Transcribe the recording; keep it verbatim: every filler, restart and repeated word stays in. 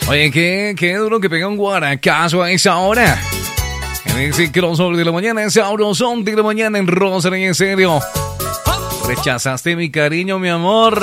Oye, qué, qué duro que pega un guaracazo a esa hora. En ese crossover de la mañana, ese sabrosón de la mañana en Rosa y en serio. Rechazaste mi cariño, mi amor.